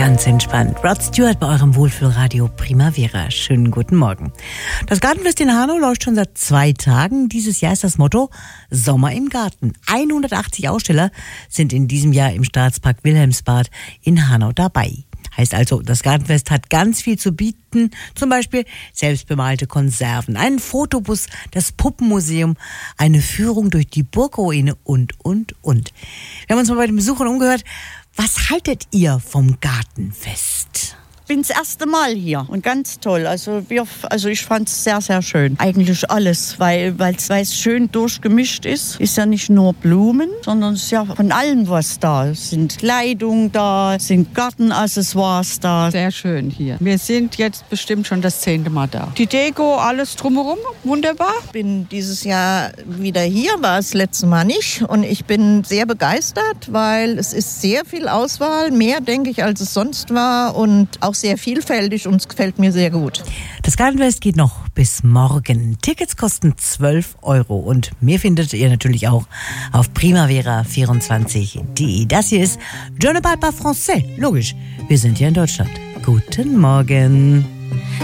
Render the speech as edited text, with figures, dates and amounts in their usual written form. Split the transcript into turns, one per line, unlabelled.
Ganz entspannt. Rod Stewart bei eurem Wohlfühlradio Primavera. Schönen guten Morgen. Das Gartenfest in Hanau läuft schon seit 2 Tagen. Dieses Jahr ist das Motto Sommer im Garten. 180 Aussteller sind in diesem Jahr im Staatspark Wilhelmsbad in Hanau dabei. Heißt also, das Gartenfest hat ganz viel zu bieten, zum Beispiel selbstbemalte Konserven, einen Fotobus, das Puppenmuseum, eine Führung durch die Burgruine und. Wir haben uns mal bei den Besuchern umgehört. Was haltet ihr vom Gartenfest?
Ich bin das erste Mal hier und ganz toll. Also ich fand es sehr, sehr schön. Eigentlich alles, weil es schön durchgemischt ist. Ist ja nicht nur Blumen, sondern es ist ja von allem was da. Es sind Kleidung da, es sind Gartenaccessoires da.
Sehr schön hier. Wir sind jetzt bestimmt schon das 10. Mal da. Die Deko, alles drumherum, wunderbar.
Ich bin dieses Jahr wieder hier, war das letzte Mal nicht. Und ich bin sehr begeistert, weil es ist sehr viel Auswahl. Mehr, denke ich, als es sonst war. Und auch sehr vielfältig und es gefällt mir sehr gut.
Das Gartenfest geht noch bis morgen. Tickets kosten 12 € und mehr findet ihr natürlich auch auf primavera24.de. Das hier ist Je ne parle pas français. Logisch, wir sind hier in Deutschland. Guten Morgen.